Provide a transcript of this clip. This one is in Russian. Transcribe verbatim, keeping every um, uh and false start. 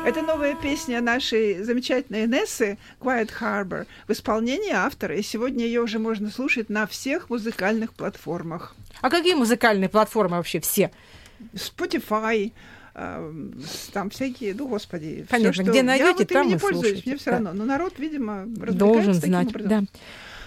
Это новая песня нашей замечательной Инессы «Quiet Harbor» в исполнении автора, и сегодня ее уже можно слушать на всех музыкальных платформах. А какие музыкальные платформы вообще все? Spotify, там всякие, ну, господи. Понятно, всё, где что... найдёте, я вот там ими и пользуюсь, слушайте. мне все да. равно. Но народ, видимо, развлекается должен таким знать, образом. да.